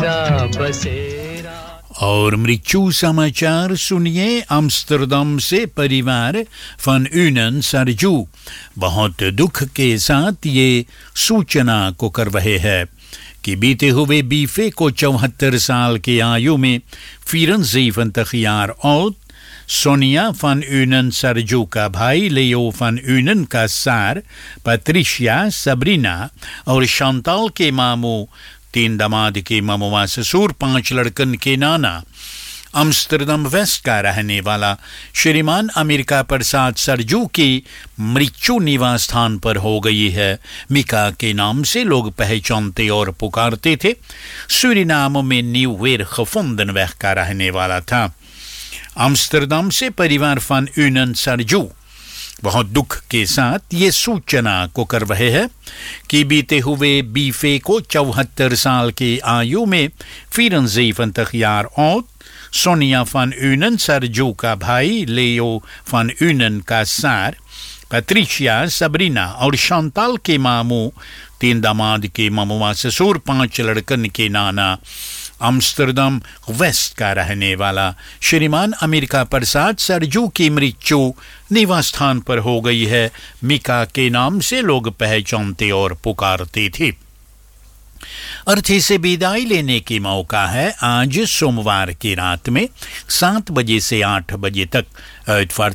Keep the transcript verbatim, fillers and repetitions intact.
बसेरा। और मृत्यु समाचार सुनिए आम्स्टरडम से परिवार फन यूनन सरजू बहुत दुख के साथ ये सूचना को कर रहे हैं कि बीते हुए बीफे को चौहत्तर साल की आयु में फिरंजी फंतखियार और सोनिया फन यूनन सरजू का भाई लियो फन यूनन का सार पैट्रिशिया सबरीना और शांताल के मामू तीन दामाद के मामुआ ससुर पांच लड़कन के नाना आम्स्टरडम वेस्ट का रहने वाला श्रीमान अमेरिका प्रसाद सरजू की मृत्यु निवास स्थान पर हो गई है। मिका के नाम से लोग पहचानते और पुकारते थे। सूरीनाम में न्यू वेर gevonden का रहने वाला था। आम्स्टरडम से परिवार फन यूनन सरजू बहुत दुख के साथ ये सूचना को कर रहे हैं कि बीते हुए बीफे को चौहत्तर साल की आयु में फिरंजी फंतखियार और सोनिया फन यूनन सरजू का भाई लियो फन यूनन का सार पैट्रिशिया सबरीना और शांताल के मामू तीन दामाद के मामुआ ससुर पांच लड़कन के नाना आम्स्टरडम वेस्ट का रहने वाला श्रीमान अमेरिका प्रसाद सरजू की मृत्यु निवास स्थान पर हो गई है। मिका के नाम से लोग पहचानते और पुकारते थे। अर्थी से विदाई लेने की मौका है आज सोमवार की रात में सात बजे से आठ बजे तक